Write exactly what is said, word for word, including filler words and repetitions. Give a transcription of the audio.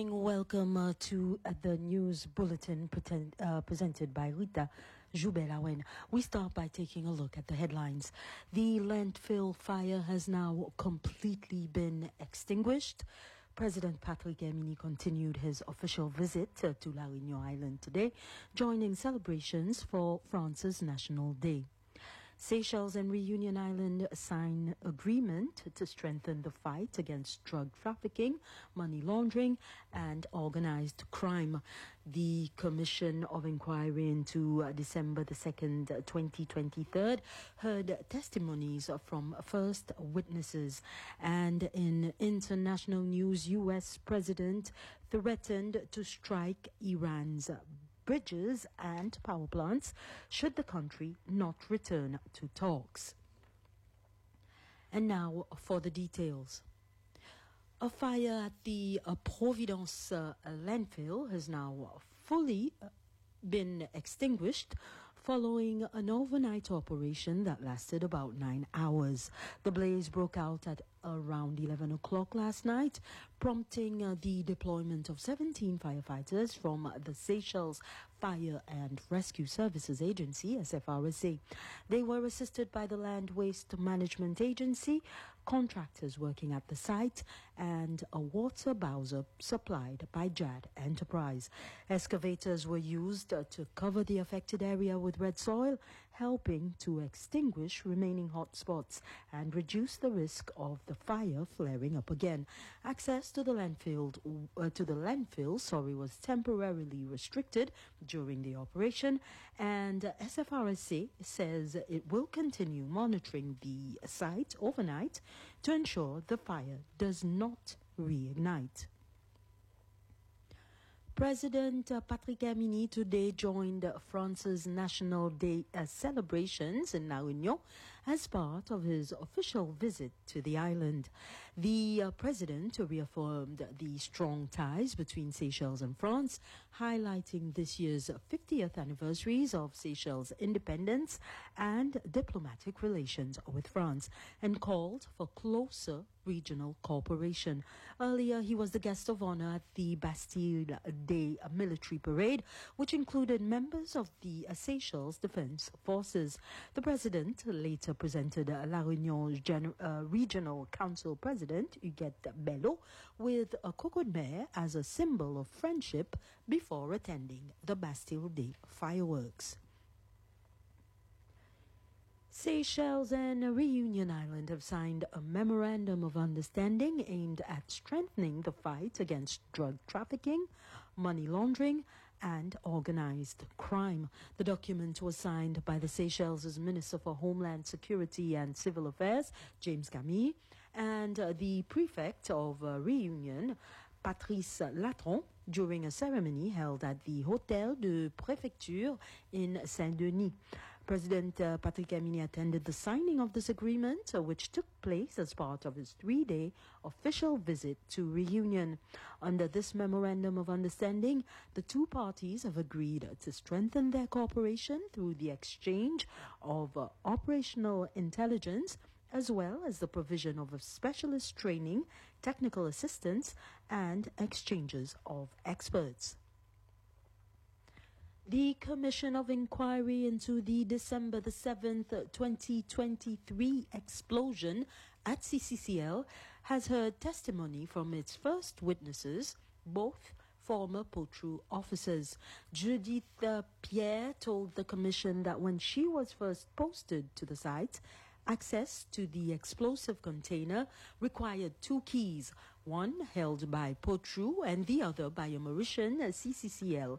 Welcome uh, to uh, the news bulletin pretend, uh, presented by Rita Joubert-Lawen. We start by taking a look at the headlines. The landfill fire has now completely been extinguished. President Patrick Herminy continued his official visit uh, to La Réunion Island today, joining celebrations for France's National Day. Seychelles and Reunion Island sign agreement to strengthen the fight against drug trafficking, money laundering, and organized crime. The Commission of Inquiry into uh, December the second, uh, twenty twenty-three heard testimonies from first witnesses. And in international news, U S President threatened to strike Iran's bridges and power plants should the country not return to talks. And now for the details. A fire at the uh, Providence uh, landfill has now fully uh, been extinguished following an overnight operation that lasted about nine hours. The blaze broke out at around eleven o'clock last night, prompting uh, the deployment of seventeen firefighters from uh, the Seychelles Fire and Rescue Services Agency, S F R S A. They were assisted by the Land Waste Management Agency, contractors working at the site, and a water bowser supplied by J A D Enterprise. Excavators were used uh, to cover the affected area with red soil, helping to extinguish remaining hot spots and reduce the risk of the fire flaring up again. Access to the landfill, uh, to the landfill, sorry, was temporarily restricted during the operation, and uh, S F R S A says it will continue monitoring the site overnight to ensure the fire does not reignite. President uh, Patrick Herminy today joined uh, France's National Day uh, celebrations in La Réunion as part of his official visit to the island. The uh, president reaffirmed the strong ties between Seychelles and France, highlighting this year's fiftieth anniversaries of Seychelles' independence and diplomatic relations with France, and called for closer regional cooperation. Earlier, he was the guest of honor at the Bastille Day military parade, which included members of the Seychelles Defense Forces. The president later presented La Réunion Gen- uh, Regional Council President Huguette Bello with a cocoa de mer as a symbol of friendship before attending the Bastille Day fireworks. Seychelles and Reunion Island have signed a memorandum of understanding aimed at strengthening the fight against drug trafficking, money laundering, and organized crime. The document was signed by the Seychelles' Minister for Homeland Security and Civil Affairs, James Camille, and uh, the prefect of uh, Reunion, Patrice Latron, during a ceremony held at the Hôtel de Préfecture in Saint-Denis. President uh, Patrick Herminy attended the signing of this agreement, uh, which took place as part of his three-day official visit to Reunion. Under this memorandum of understanding, the two parties have agreed to strengthen their cooperation through the exchange of uh, operational intelligence, as well as the provision of specialist training, technical assistance, and exchanges of experts. The Commission of Inquiry into the December the seventh, twenty twenty-three explosion at C C C L has heard testimony from its first witnesses, both former Potru officers. Judith uh, Pierre told the Commission that when she was first posted to the site, access to the explosive container required two keys, one held by Potru and the other by a Mauritian C C C L